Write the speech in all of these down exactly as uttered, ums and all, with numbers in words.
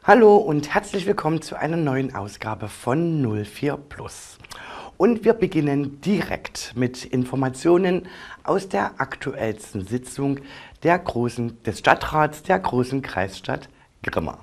Hallo und herzlich willkommen zu einer neuen Ausgabe von null vier Plus. Und wir beginnen direkt mit Informationen aus der aktuellsten Sitzung der großen, des Stadtrats der großen Kreisstadt Grimma.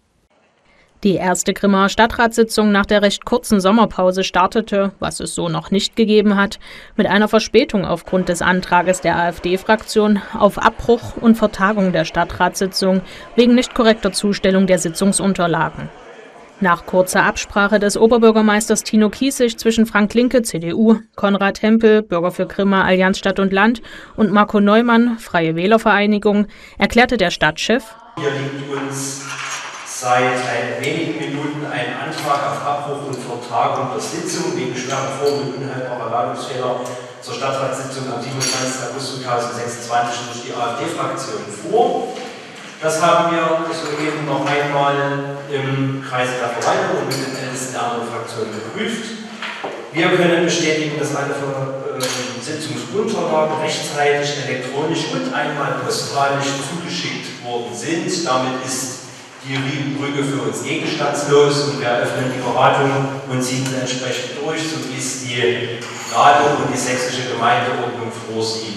Die erste Grimmaer Stadtratssitzung nach der recht kurzen Sommerpause startete, was es so noch nicht gegeben hat, mit einer Verspätung aufgrund des Antrages der AfD-Fraktion auf Abbruch und Vertagung der Stadtratssitzung wegen nicht korrekter Zustellung der Sitzungsunterlagen. Nach kurzer Absprache des Oberbürgermeisters Tino Kiesig zwischen Frank Linke, C D U, Konrad Hempel, Bürger für Grimma, Allianz Stadt und Land und Marco Neumann, Freie Wählervereinigung, erklärte der Stadtchef: Hier liegt uns seit ein wenigen Minuten ein Antrag auf Abbruch und Vertagung der Sitzung wegen schwerer Form- und unhaltbarer Ladungsfehler zur Stadtratssitzung am siebenundzwanzigsten August zweitausendsechsundzwanzig durch die AfD-Fraktion vor. Das haben wir soeben noch einmal im Kreise der Verwaltung und mit den Ältesten der anderen Fraktionen geprüft. Wir können bestätigen, dass alle äh, Sitzungsunterlagen rechtzeitig elektronisch und einmal postalisch zugeschickt worden sind. Damit ist die Riemenbrücke für uns gegenstandslos und wir eröffnen die Beratung und ziehen sie entsprechend durch, so wie es die Radung und die sächsische Gemeindeordnung vorsieht.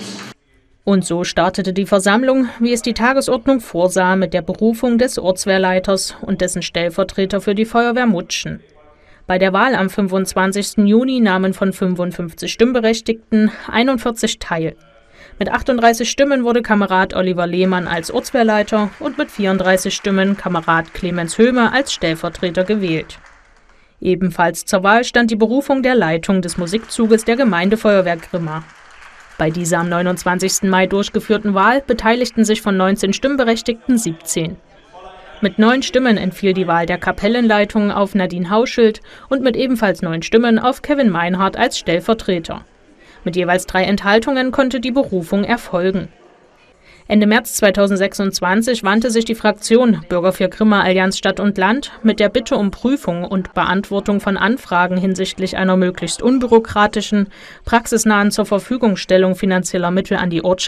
Und so startete die Versammlung, wie es die Tagesordnung vorsah, mit der Berufung des Ortswehrleiters und dessen Stellvertreter für die Feuerwehr Mutschen. Bei der Wahl am fünfundzwanzigsten Juni nahmen von fünfundfünfzig Stimmberechtigten einundvierzig teil. Mit achtunddreißig Stimmen wurde Kamerad Oliver Lehmann als Ortswehrleiter und mit vierunddreißig Stimmen Kamerad Clemens Höhme als Stellvertreter gewählt. Ebenfalls zur Wahl stand die Berufung der Leitung des Musikzuges der Gemeindefeuerwehr Grimma. Bei dieser am neunundzwanzigsten Mai durchgeführten Wahl beteiligten sich von neunzehn Stimmberechtigten siebzehn. Mit neun Stimmen entfiel die Wahl der Kapellenleitung auf Nadine Hauschild und mit ebenfalls neun Stimmen auf Kevin Meinhardt als Stellvertreter. Mit jeweils drei Enthaltungen konnte die Berufung erfolgen. Ende März zweitausendsechsundzwanzig wandte sich die Fraktion Bürger für Grimma, Allianz Stadt und Land mit der Bitte um Prüfung und Beantwortung von Anfragen hinsichtlich einer möglichst unbürokratischen, praxisnahen Zurverfügungstellung finanzieller Mittel an die Ortschaft